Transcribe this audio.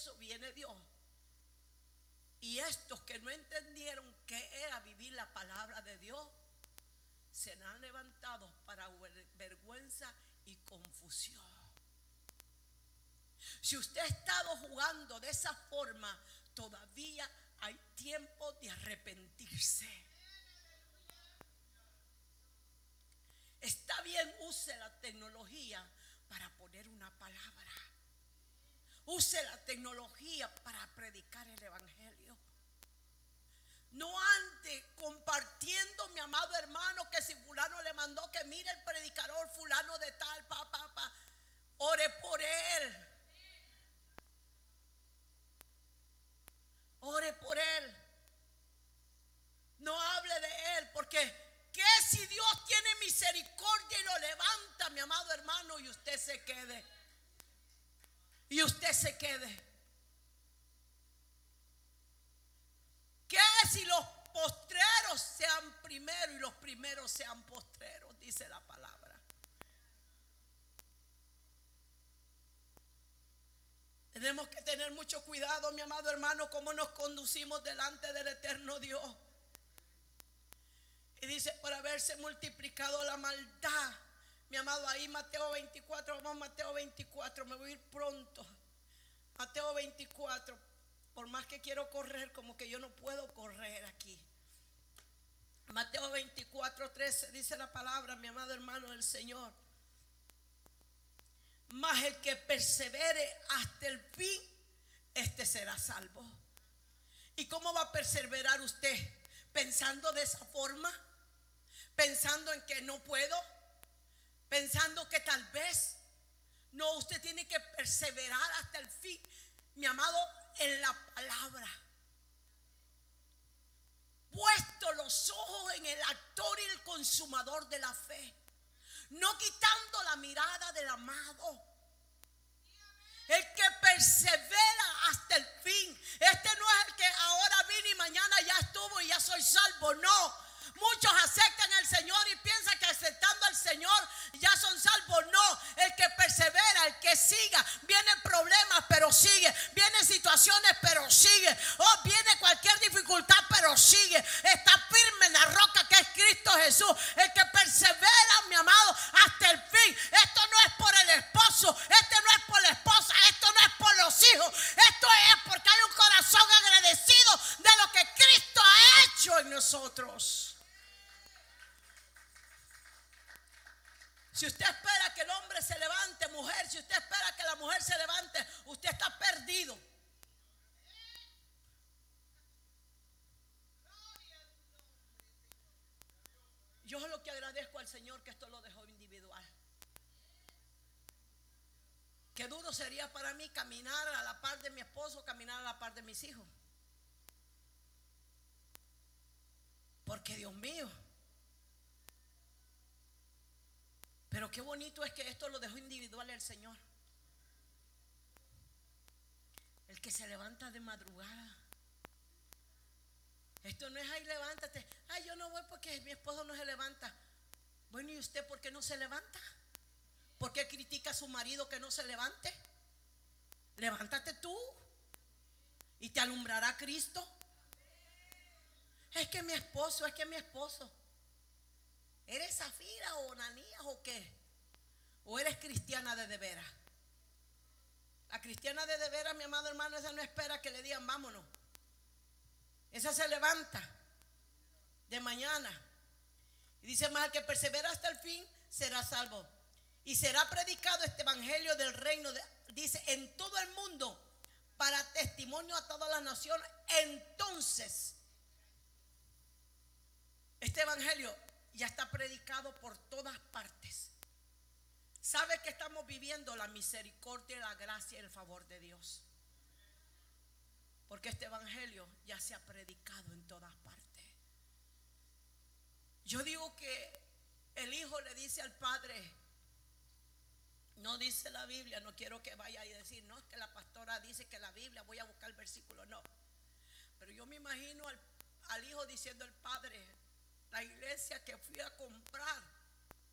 eso viene Dios. Y estos que no entendieron qué era vivir la palabra de Dios, serán levantados para vergüenza y confusión. Si usted ha estado jugando de esa forma, todavía hay tiempo de arrepentirse. Está bien, use la tecnología para poner una palabra. Use la tecnología para predicar el evangelio. No ande compartiendo, mi amado hermano, que si fulano le mandó que mire el predicador fulano de tal, ore por él. Ore por él. No hable de él, porque ¿qué si Dios tiene misericordia y lo levanta, mi amado hermano, y usted se quede? Y usted se quede. ¿Qué si los postreros sean primeros y los primeros sean postreros? Dice la palabra. Tenemos que tener mucho cuidado, mi amado hermano, cómo nos conducimos delante del eterno Dios. Y dice, por haberse multiplicado la maldad. Mi amado, ahí Mateo 24, vamos a Mateo 24, me voy a ir pronto. Mateo 24, por más que quiero correr, como que yo no puedo correr aquí. Mateo 24, 13, dice la palabra, mi amado hermano del Señor. Mas el que persevere hasta el fin, este será salvo. ¿Y cómo va a perseverar usted? ¿Pensando de esa forma? ¿Pensando en que no puedo? ¿Pensando que tal vez? No, usted tiene que perseverar hasta el fin, mi amado, en la palabra. Puesto los ojos en el autor y el consumador de la fe, no quitando la mirada del amado. El que persevera hasta el fin. Este no es el que ahora vine y mañana ya estuvo y ya soy salvo. No. Muchos aceptan al Señor y piensan que aceptando al Señor ya son salvos. No, el que persevera, el que siga. Vienen problemas pero sigue. Vienen situaciones pero sigue. Oh, viene cualquier dificultad pero sigue. Está firme en la roca que es Cristo Jesús. El que persevera, mi amado, hasta el fin. Esto no es por el esposo. Esto no es por la esposa. Esto no es por los hijos. Esto es porque hay un corazón agradecido de lo que Cristo ha hecho en nosotros. Si usted espera que el hombre se levante, mujer, si usted espera que la mujer se levante, usted está perdido. Yo es lo que agradezco al Señor que esto lo dejó individual. Qué duro sería para mí caminar a la par de mi esposo, caminar a la par de mis hijos. Porque Dios mío. Pero qué bonito es que esto lo dejó individual el Señor. El que se levanta de madrugada. Esto no es ahí levántate. Ay, yo no voy porque mi esposo no se levanta. Bueno, ¿y usted por qué no se levanta? ¿Por qué critica a su marido que no se levante? Levántate tú y te alumbrará Cristo. Es que mi esposo, ¿Eres Zafira o Ananías o qué? ¿O eres cristiana de veras? La cristiana de veras, mi amado hermano, esa no espera que le digan vámonos. Esa se levanta de mañana. Y dice más, el que persevera hasta el fin será salvo. Y será predicado este evangelio del reino, dice, en todo el mundo, para testimonio a todas las naciones. Entonces, este evangelio ya está predicado por todas partes. ¿Sabe que estamos viviendo la misericordia, la gracia y el favor de Dios? Porque este evangelio ya se ha predicado en todas partes. Yo digo que el hijo le dice al padre, no dice la Biblia, no quiero que vaya a decir, no, es que la pastora dice que la Biblia, voy a buscar el versículo, no. Pero yo me imagino al hijo diciendo al padre, la iglesia que fui a comprar